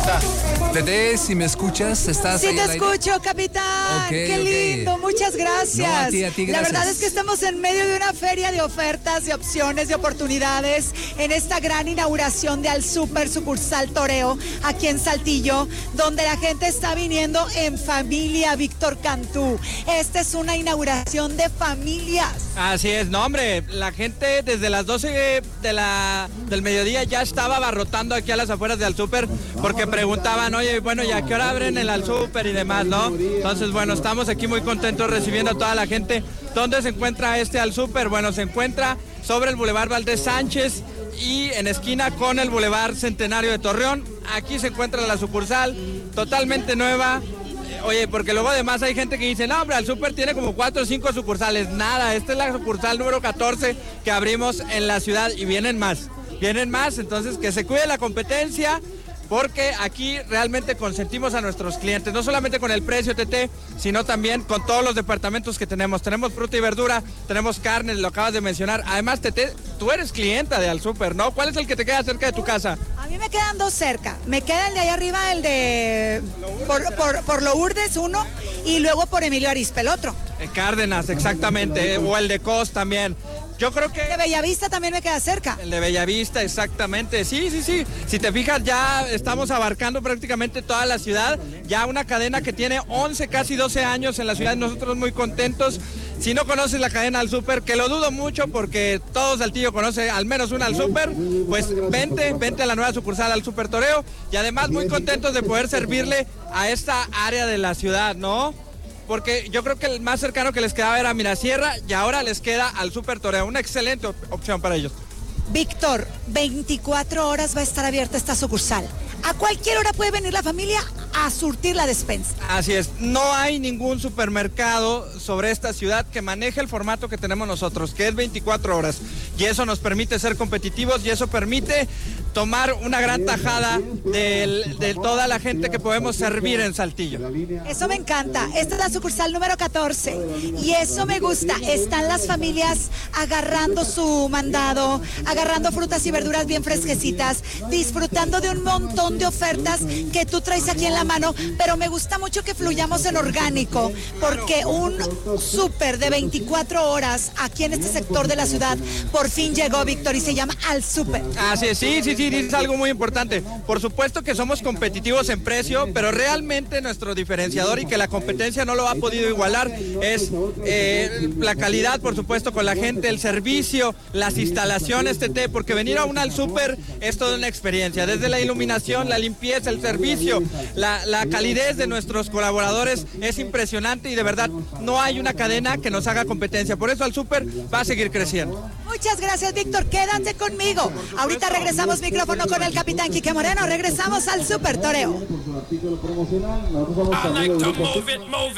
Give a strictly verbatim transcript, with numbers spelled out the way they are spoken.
está. Tete, si me escuchas, estás Sí ahí te al aire? escucho, capitán. Okay, Qué okay. lindo, muchas gracias. No, a ti, a ti, La gracias. verdad es que estamos en medio de una feria de ofertas, de opciones, de oportunidades en esta gran inauguración de Al Súper sucursal Toreo aquí en Saltillo, donde la gente está viniendo en familia, Víctor Cantú. Esta es una inauguración de familias. Así es, no hombre, la gente desde las doce de la, del mediodía ya estaba abarrotando aquí a las afueras de Al Súper porque preguntaban, oye, bueno, ¿y a qué hora abren el Al Súper y demás, no? Entonces, bueno, estamos aquí muy contentos recibiendo a toda la gente. ¿Dónde se encuentra este Al Súper? Bueno, se encuentra sobre el Boulevard Valdés Sánchez y en esquina con el Boulevard Centenario de Torreón. Aquí se encuentra la sucursal totalmente nueva. Oye, porque luego además hay gente que dice, no, hombre, Al Súper tiene como cuatro o cinco sucursales. Nada, esta es la sucursal número catorce que abrimos en la ciudad y vienen más. Vienen más, entonces que se cuide la competencia, porque aquí realmente consentimos a nuestros clientes, no solamente con el precio, Tete, sino también con todos los departamentos que tenemos. Tenemos fruta y verdura, tenemos carne, lo acabas de mencionar. Además, Tete, tú eres clienta de Al Súper, ¿no? ¿Cuál es el que te queda cerca de tu casa? A mí me quedan dos cerca. Me queda el de allá arriba, el de por, por, por Lourdes, uno, y luego por Emilio Arizpe, el otro. En Cárdenas, exactamente, o el de Cos también. Yo creo que... El de Bellavista también me queda cerca. El de Bellavista, exactamente. Sí, sí, sí. Si te fijas, ya estamos abarcando prácticamente toda la ciudad. Ya una cadena que tiene once, casi doce años en la ciudad. Nosotros muy contentos. Si no conoces la cadena Al Súper, que lo dudo mucho porque todo Saltillo conoce al menos una Al Súper, pues vente, vente a la nueva sucursal Al Súper Toreo. Y además muy contentos de poder servirle a esta área de la ciudad, ¿no? Porque yo creo que el más cercano que les quedaba era Mirasierra y ahora les queda Al Súper Toreo, una excelente op- opción para ellos. Víctor, veinticuatro horas va a estar abierta esta sucursal. A cualquier hora puede venir la familia a surtir la despensa. Así es, no hay ningún supermercado sobre esta ciudad que maneje el formato que tenemos nosotros, que es veinticuatro horas. Y eso nos permite ser competitivos y eso permite tomar una gran tajada de, de toda la gente que podemos servir en Saltillo. Eso me encanta. Esta es la sucursal número catorce y eso me gusta. Están las familias agarrando su mandado, agarrando frutas y verduras bien fresquecitas, disfrutando de un montón de ofertas que tú traes aquí en la mano, pero me gusta mucho que fluyamos en orgánico, porque un súper de veinticuatro horas aquí en este sector de la ciudad por fin llegó, Víctor, y se llama Al Súper. Así es, sí, sí, sí, es algo muy importante. Por supuesto que somos competitivos en precio, pero realmente nuestro diferenciador y que la competencia no lo ha podido igualar es eh, la calidad, por supuesto, con la gente, el servicio, las instalaciones, Tete, porque venir a un Al Súper es toda una experiencia, desde la iluminación, la limpieza, el servicio, la, la calidez de nuestros colaboradores es impresionante y de verdad no hay una cadena que nos haga competencia. Por eso Al Súper va a seguir creciendo. Muchas gracias, Víctor. Quédate conmigo. Ahorita regresamos micrófono con el capitán Quique Moreno. Regresamos al Súper Toreo. I like to move it, move it.